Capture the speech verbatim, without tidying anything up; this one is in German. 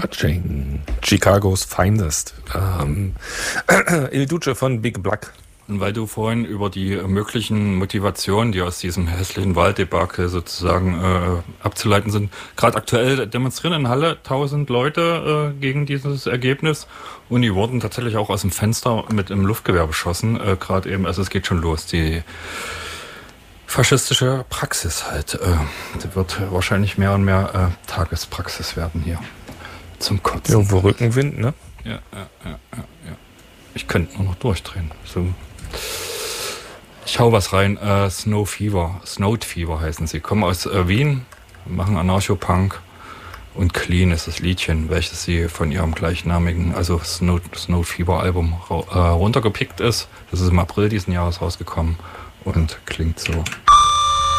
Touching. Chicago's Finest. Ähm, Il Duce von Big Black. Und weil du vorhin über die möglichen Motivationen, die aus diesem hässlichen Wahldebakel sozusagen äh, abzuleiten sind, gerade aktuell demonstrieren in Halle tausend Leute äh, gegen dieses Ergebnis und die wurden tatsächlich auch aus dem Fenster mit einem Luftgewehr beschossen, äh, gerade eben, also es geht schon los, die faschistische Praxis halt, äh, die wird wahrscheinlich mehr und mehr äh, Tagespraxis werden hier, zum Kotzen. Irgendwo Rückenwind, ne? Ja, ja, ja, ja, ja. Ich könnte nur noch durchdrehen, so. Ich hau was rein, äh, Snow Fever, Snowed Fever heißen sie, kommen aus äh, Wien, machen Anarcho-Punk und Clean ist das Liedchen, welches sie von ihrem gleichnamigen, also Snow, Snowed Fever Album äh, runtergepickt ist. Das ist im April diesen Jahres rausgekommen und klingt so.